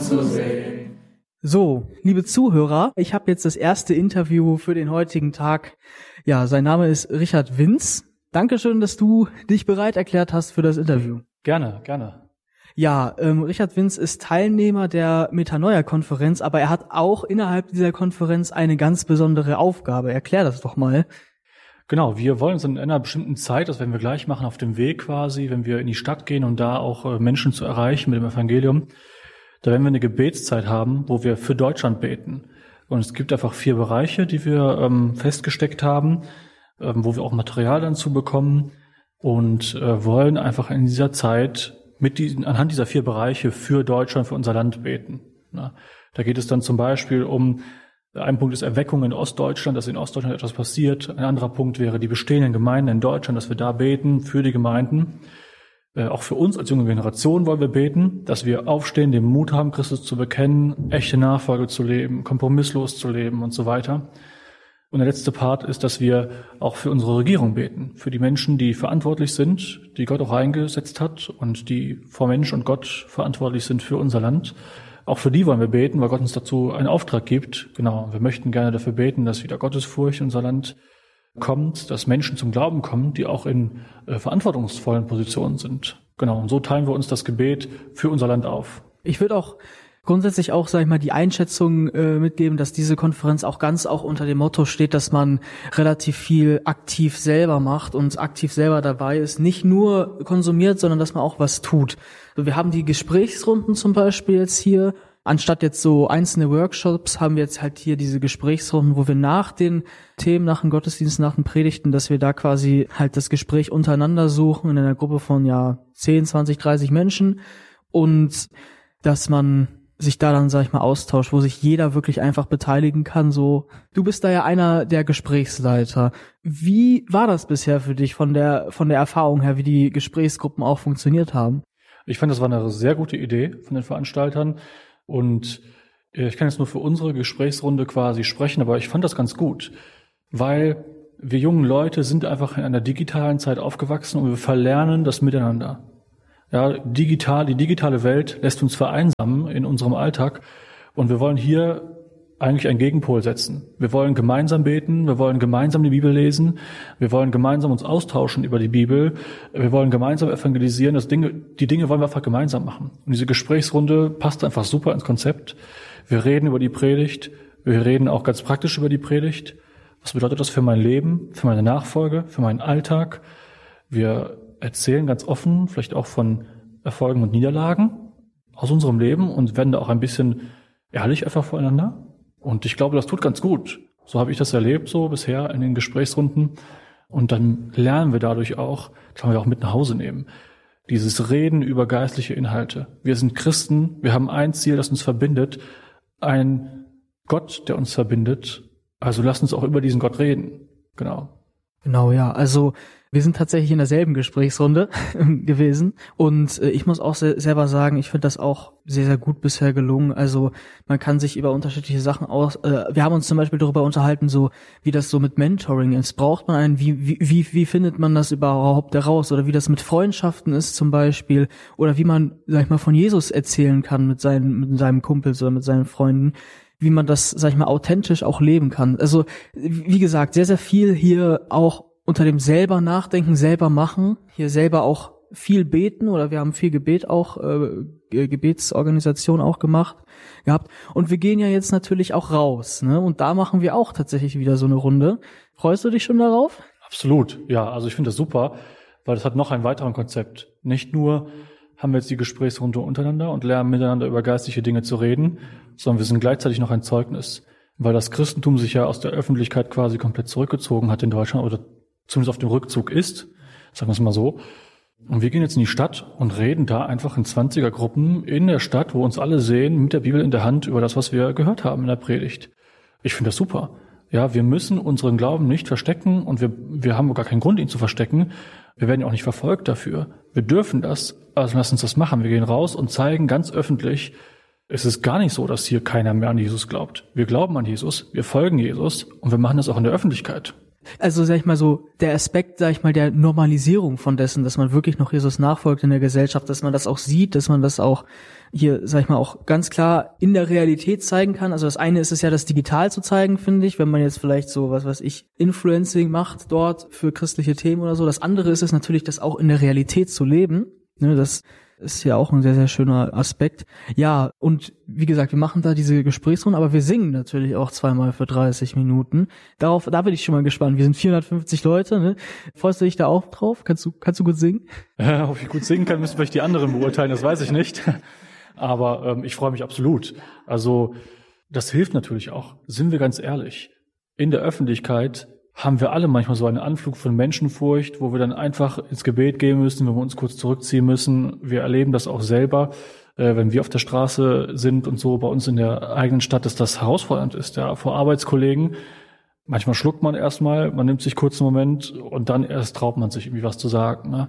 zu sehen. So, liebe Zuhörer, ich habe jetzt das erste Interview für den heutigen Tag. Ja, sein Name ist Richard Winz. Dankeschön, dass du dich bereit erklärt hast für das Interview. Gerne, gerne. Ja, Richard Winz ist Teilnehmer der Metanoia-Konferenz, aber er hat auch innerhalb dieser Konferenz eine ganz besondere Aufgabe. Erklär das doch mal. Genau, wir wollen uns in einer bestimmten Zeit, das werden wir gleich machen, auf dem Weg quasi, wenn wir in die Stadt gehen und da auch Menschen zu erreichen mit dem Evangelium, da werden wir eine Gebetszeit haben, wo wir für Deutschland beten. Und es gibt einfach 4 Bereiche, die wir festgesteckt haben, wo wir auch Material dann zu bekommen und wollen einfach in dieser Zeit anhand dieser 4 Bereiche für Deutschland, für unser Land beten. Na, da geht es dann zum Beispiel um, ein Punkt ist Erweckung in Ostdeutschland, dass in Ostdeutschland etwas passiert. Ein anderer Punkt wäre die bestehenden Gemeinden in Deutschland, dass wir da beten für die Gemeinden. Auch für uns als junge Generation wollen wir beten, dass wir aufstehen, den Mut haben, Christus zu bekennen, echte Nachfolge zu leben, kompromisslos zu leben und so weiter. Und der letzte Part ist, dass wir auch für unsere Regierung beten, für die Menschen, die verantwortlich sind, die Gott auch eingesetzt hat und die vor Mensch und Gott verantwortlich sind für unser Land. Auch für die wollen wir beten, weil Gott uns dazu einen Auftrag gibt. Genau, wir möchten gerne dafür beten, dass wieder Gottesfurcht in unser Land kommt, dass Menschen zum Glauben kommen, die auch in verantwortungsvollen Positionen sind. Genau, und so teilen wir uns das Gebet für unser Land auf. Ich würde auch grundsätzlich auch, sag ich mal, die Einschätzung mitgeben, dass diese Konferenz auch ganz auch unter dem Motto steht, dass man relativ viel aktiv selber macht und aktiv selber dabei ist, nicht nur konsumiert, sondern dass man auch was tut. Also wir haben die Gesprächsrunden zum Beispiel jetzt hier. Anstatt jetzt so einzelne Workshops haben wir jetzt halt hier diese Gesprächsrunden, wo wir nach den Themen, nach dem Gottesdienst, nach den Predigten, dass wir da quasi halt das Gespräch untereinander suchen in einer Gruppe von 10, 20, 30 Menschen und dass man sich da dann, sag ich mal, austauscht, wo sich jeder wirklich einfach beteiligen kann. So, du bist da ja einer der Gesprächsleiter. Wie war das bisher für dich von der Erfahrung her, wie die Gesprächsgruppen auch funktioniert haben? Ich fand, das war eine sehr gute Idee von den Veranstaltern. Und ich kann jetzt nur für unsere Gesprächsrunde quasi sprechen, aber ich fand das ganz gut, weil wir jungen Leute sind einfach in einer digitalen Zeit aufgewachsen und wir verlernen das Miteinander. Ja, die digitale Welt lässt uns vereinsamen in unserem Alltag und wir wollen hier eigentlich einen Gegenpol setzen. Wir wollen gemeinsam beten, wir wollen gemeinsam die Bibel lesen, wir wollen gemeinsam uns austauschen über die Bibel, wir wollen gemeinsam evangelisieren, die Dinge wollen wir einfach gemeinsam machen. Und diese Gesprächsrunde passt einfach super ins Konzept. Wir reden über die Predigt, wir reden auch ganz praktisch über die Predigt. Was bedeutet das für mein Leben, für meine Nachfolge, für meinen Alltag? Wir erzählen ganz offen, vielleicht auch von Erfolgen und Niederlagen aus unserem Leben und werden da auch ein bisschen ehrlich einfach voreinander. Und ich glaube, das tut ganz gut. So habe ich das erlebt, so bisher in den Gesprächsrunden. Und dann lernen wir dadurch auch, das können wir auch mit nach Hause nehmen, dieses Reden über geistliche Inhalte. Wir sind Christen, wir haben ein Ziel, das uns verbindet, ein Gott, der uns verbindet. Also lasst uns auch über diesen Gott reden. Genau, ja. Also wir sind tatsächlich in derselben Gesprächsrunde gewesen und ich muss auch selber sagen, ich finde das auch sehr, sehr gut bisher gelungen. Also man kann sich über unterschiedliche Sachen wir haben uns zum Beispiel darüber unterhalten, so wie das so mit Mentoring ist. Braucht man einen, wie findet man das überhaupt heraus? Oder wie das mit Freundschaften ist zum Beispiel. Oder wie man, sag ich mal, von Jesus erzählen kann mit seinem Kumpels oder mit seinen Freunden. Wie man das, sag ich mal, authentisch auch leben kann. Also wie gesagt, sehr, sehr viel hier auch unter dem selber nachdenken, selber machen, hier selber auch viel beten oder wir haben viel Gebet auch, Gebetsorganisation auch gehabt und wir gehen ja jetzt natürlich auch raus, ne? Und da machen wir auch tatsächlich wieder so eine Runde. Freust du dich schon darauf? Absolut, ja, also ich finde das super, weil das hat noch ein weiteres Konzept. Nicht nur haben wir jetzt die Gesprächsrunde untereinander und lernen miteinander über geistliche Dinge zu reden, sondern wir sind gleichzeitig noch ein Zeugnis, weil das Christentum sich ja aus der Öffentlichkeit quasi komplett zurückgezogen hat in Deutschland oder zumindest auf dem Rückzug ist, sagen wir es mal so. Und wir gehen jetzt in die Stadt und reden da einfach in 20er-Gruppen in der Stadt, wo uns alle sehen, mit der Bibel in der Hand über das, was wir gehört haben in der Predigt. Ich finde das super. Ja, wir müssen unseren Glauben nicht verstecken und wir haben gar keinen Grund, ihn zu verstecken. Wir werden ja auch nicht verfolgt dafür. Wir dürfen das, also lass uns das machen. Wir gehen raus und zeigen ganz öffentlich, es ist gar nicht so, dass hier keiner mehr an Jesus glaubt. Wir glauben an Jesus, wir folgen Jesus und wir machen das auch in der Öffentlichkeit. Also, sag ich mal so, der Aspekt, sag ich mal, der Normalisierung von dessen, dass man wirklich noch Jesus nachfolgt in der Gesellschaft, dass man das auch sieht, dass man das auch hier, sag ich mal, auch ganz klar in der Realität zeigen kann. Also das eine ist es ja, das digital zu zeigen, finde ich, wenn man jetzt vielleicht so, was weiß ich, Influencing macht dort für christliche Themen oder so. Das andere ist es natürlich, das auch in der Realität zu leben. Ne, das ist ja auch ein sehr, sehr schöner Aspekt. Ja, und wie gesagt, wir machen da diese Gesprächsrunde, aber wir singen natürlich auch zweimal für 30 Minuten. Da bin ich schon mal gespannt. Wir sind 450 Leute, ne? Freust du dich da auch drauf? Kannst du gut singen? Ob ich gut singen kann, müssen vielleicht die anderen beurteilen, das weiß ich nicht. Aber ich freue mich absolut. Also das hilft natürlich auch. Sind wir ganz ehrlich, in der Öffentlichkeit haben wir alle manchmal so einen Anflug von Menschenfurcht, wo wir dann einfach ins Gebet gehen müssen, wenn wir uns kurz zurückziehen müssen. Wir erleben das auch selber, wenn wir auf der Straße sind und so bei uns in der eigenen Stadt, dass das herausfordernd ist, ja, vor Arbeitskollegen. Manchmal schluckt man erstmal, man nimmt sich kurz einen Moment und dann erst traut man sich irgendwie was zu sagen, ne?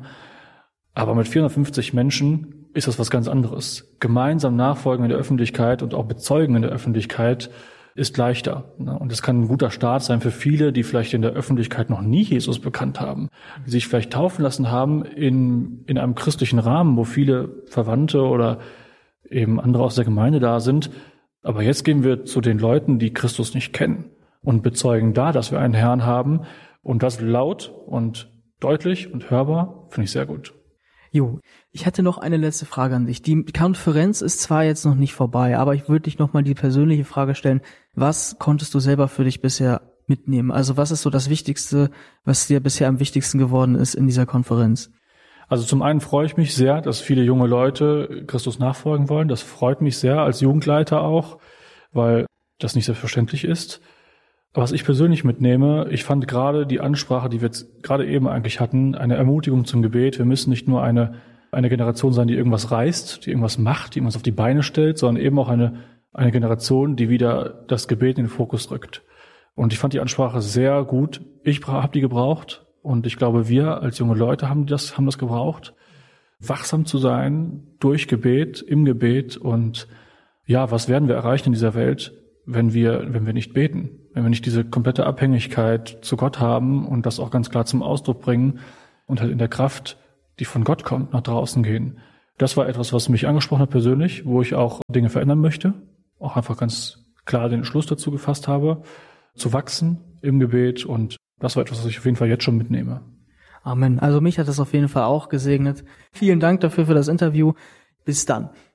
Aber mit 450 Menschen ist das was ganz anderes. Gemeinsam nachfolgen in der Öffentlichkeit und auch bezeugen in der Öffentlichkeit ist leichter. Und es kann ein guter Start sein für viele, die vielleicht in der Öffentlichkeit noch nie Jesus bekannt haben, die sich vielleicht taufen lassen haben in einem christlichen Rahmen, wo viele Verwandte oder eben andere aus der Gemeinde da sind. Aber jetzt gehen wir zu den Leuten, die Christus nicht kennen und bezeugen da, dass wir einen Herrn haben und das laut und deutlich und hörbar, finde ich sehr gut. Jo, ich hatte noch eine letzte Frage an dich. Die Konferenz ist zwar jetzt noch nicht vorbei, aber ich würde dich noch mal die persönliche Frage stellen. Was konntest du selber für dich bisher mitnehmen? Also was ist so das Wichtigste, was dir bisher am wichtigsten geworden ist in dieser Konferenz? Also zum einen freue ich mich sehr, dass viele junge Leute Christus nachfolgen wollen. Das freut mich sehr als Jugendleiter auch, weil das nicht selbstverständlich ist. Was ich persönlich mitnehme, ich fand gerade die Ansprache, die wir jetzt gerade eben eigentlich hatten, eine Ermutigung zum Gebet. Wir müssen nicht nur eine Generation sein, die irgendwas reißt, die irgendwas macht, die irgendwas auf die Beine stellt, sondern eben auch eine Generation, die wieder das Gebet in den Fokus rückt. Und ich fand die Ansprache sehr gut. Ich habe die gebraucht und ich glaube, wir als junge Leute haben das gebraucht, wachsam zu sein durch Gebet, im Gebet. Und ja, was werden wir erreichen in dieser Welt, wenn wir nicht beten? Wenn wir nicht diese komplette Abhängigkeit zu Gott haben und das auch ganz klar zum Ausdruck bringen und halt in der Kraft, die von Gott kommt, nach draußen gehen. Das war etwas, was mich angesprochen hat persönlich, wo ich auch Dinge verändern möchte, auch einfach ganz klar den Entschluss dazu gefasst habe, zu wachsen im Gebet, und das war etwas, was ich auf jeden Fall jetzt schon mitnehme. Amen. Also mich hat das auf jeden Fall auch gesegnet. Vielen Dank dafür für das Interview. Bis dann.